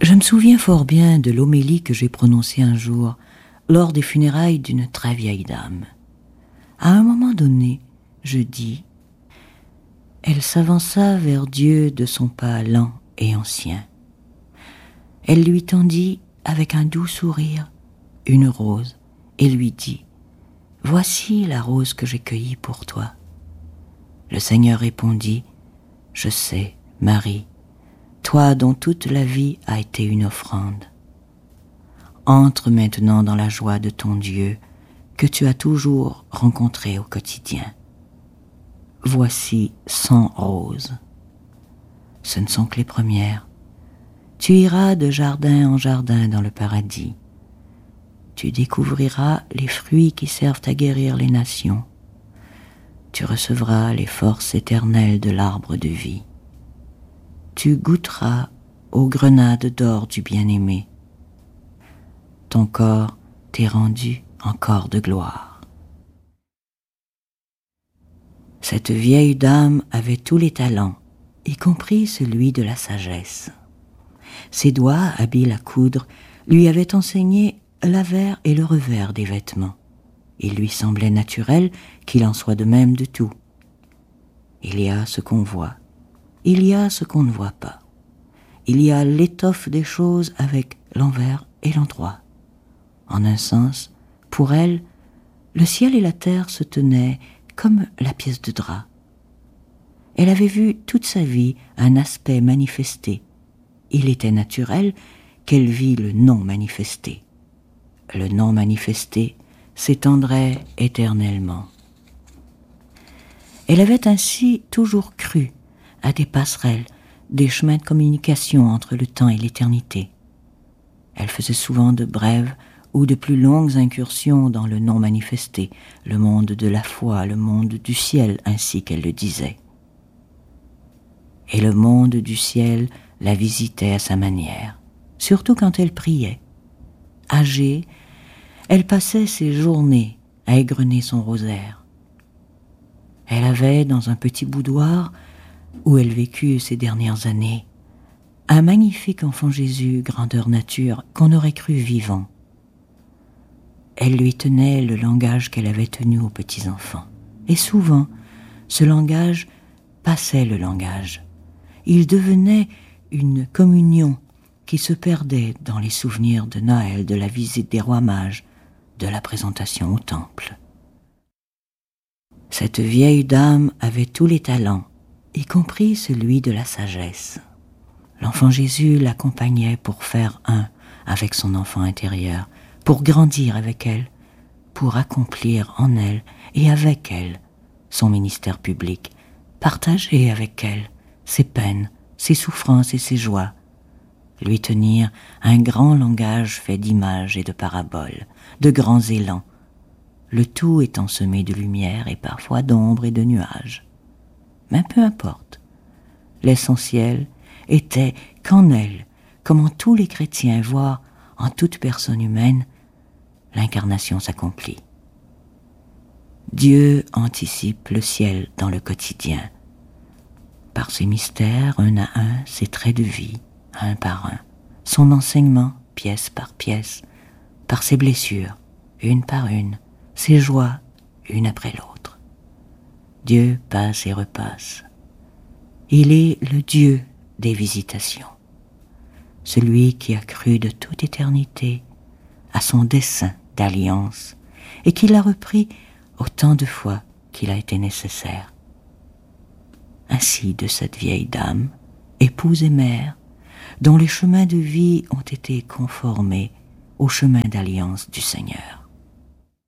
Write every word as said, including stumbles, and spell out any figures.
Je me souviens fort bien de l'homélie que j'ai prononcée un jour lors des funérailles d'une très vieille dame. À un moment donné, je dis « Elle s'avança vers Dieu de son pas lent et ancien. Elle lui tendit, avec un doux sourire, une rose et lui dit « Voici la rose que j'ai cueillie pour toi. » Le Seigneur répondit « Je sais, Marie, toi dont toute la vie a été une offrande. Entre maintenant dans la joie de ton Dieu que tu as toujours rencontré au quotidien. Voici cent roses. Ce ne sont que les premières. Tu iras de jardin en jardin dans le paradis. Tu découvriras les fruits qui servent à guérir les nations. Tu recevras les forces éternelles de l'arbre de vie. Tu goûteras aux grenades d'or du bien-aimé. Ton corps t'est rendu en corps de gloire. » Cette vieille dame avait tous les talents, y compris celui de la sagesse. Ses doigts, habiles à coudre, lui avaient enseigné l'avers et le revers des vêtements. Il lui semblait naturel qu'il en soit de même de tout. Il y a ce qu'on voit, il y a ce qu'on ne voit pas. Il y a l'étoffe des choses avec l'envers et l'endroit. En un sens, pour elle, le ciel et la terre se tenaient comme la pièce de drap. Elle avait vu toute sa vie un aspect manifesté. Il était naturel qu'elle vît le non manifesté. Le non manifesté s'étendrait éternellement. Elle avait ainsi toujours cru à des passerelles, des chemins de communication entre le temps et l'éternité. Elle faisait souvent de brèves ou de plus longues incursions dans le non manifesté, le monde de la foi, le monde du ciel, ainsi qu'elle le disait. Et le monde du ciel la visitait à sa manière, surtout quand elle priait. Âgée, elle passait ses journées à égrener son rosaire. Elle avait, dans un petit boudoir où elle vécut ces dernières années, un magnifique enfant Jésus, grandeur nature, qu'on aurait cru vivant. Elle lui tenait le langage qu'elle avait tenu aux petits-enfants. Et souvent, ce langage passait le langage. Il devenait une communion qui se perdait dans les souvenirs de Noël, de la visite des rois mages, de la présentation au temple. Cette vieille dame avait tous les talents, y compris celui de la sagesse. L'enfant Jésus l'accompagnait pour faire un avec son enfant intérieur, pour grandir avec elle, pour accomplir en elle et avec elle son ministère public, partager avec elle ses peines, ses souffrances et ses joies, lui tenir un grand langage fait d'images et de paraboles, de grands élans, le tout étant semé de lumière et parfois d'ombre et de nuages. Mais peu importe, l'essentiel était qu'en elle, comme en tous les chrétiens, voire en toute personne humaine, l'incarnation s'accomplit. Dieu anticipe le ciel dans le quotidien. Par ses mystères, un à un, ses traits de vie, un par un, son enseignement, pièce par pièce, par ses blessures, une par une, ses joies, une après l'autre. Dieu passe et repasse. Il est le Dieu des visitations, celui qui a cru de toute éternité à son dessein d'alliance et qui l'a repris autant de fois qu'il a été nécessaire. Ainsi de cette vieille dame, épouse et mère, dont les chemins de vie ont été conformés au chemin d'alliance du Seigneur.